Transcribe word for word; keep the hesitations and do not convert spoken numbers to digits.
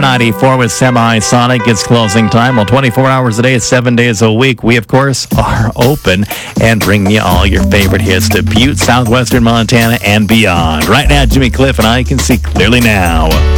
ninety-four with Semisonic. It's closing time. Well, twenty-four hours a day, seven days a week. We, of course, are open and bring you all your favorite hits to Butte, southwestern Montana, and beyond. Right now, Jimmy Cliff and I can see clearly now.